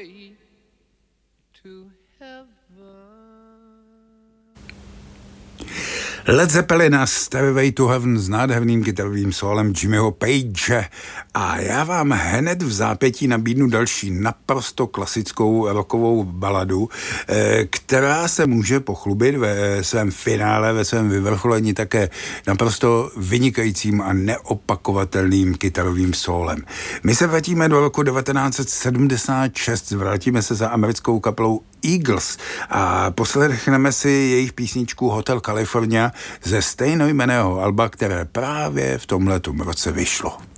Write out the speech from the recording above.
Stairway to heaven. Led Zeppelin a Stairway to Heaven s nádherným kytarovým sólem Jimmyho Page. A já vám hned v zápětí nabídnu další naprosto klasickou rockovou baladu, která se může pochlubit ve svém finále, ve svém vyvrcholení také naprosto vynikajícím a neopakovatelným kytarovým sólem. My se vrátíme do roku 1976, vrátíme se za americkou kapelou Eagles a poslechneme si jejich písničku Hotel California ze stejnojmenného alba, které právě v tomhletom roce vyšlo.